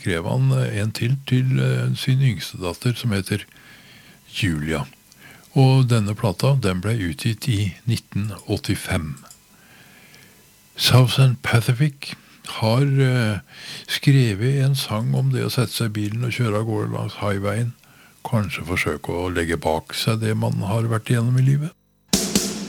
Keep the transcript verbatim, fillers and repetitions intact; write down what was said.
skrev han en til til sin yngste datter, som heter Julia. Og denne plata, den ble utgitt i nitten åttifem. Southern Pacific har uh, skrevet en sang om det å sette seg i bilen og kjøre av gårde langs highwayen. Kanskje forsøke å legge bak seg det man har vært igjennom i livet.